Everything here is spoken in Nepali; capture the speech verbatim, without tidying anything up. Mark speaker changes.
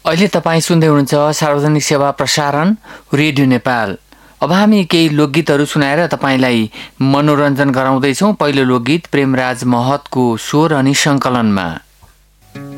Speaker 1: अहिले तपाईँ सुन्दै हुनुहुन्छ सार्वजनिक सेवा प्रसारण रेडियो नेपाल। अब हामी केही लोकगीतहरू सुनाएर तपाईँलाई मनोरञ्जन गराउँदैछौँ। पहिलो लोकगीत प्रेमराज महतको स्वर अनि सङ्कलनमा।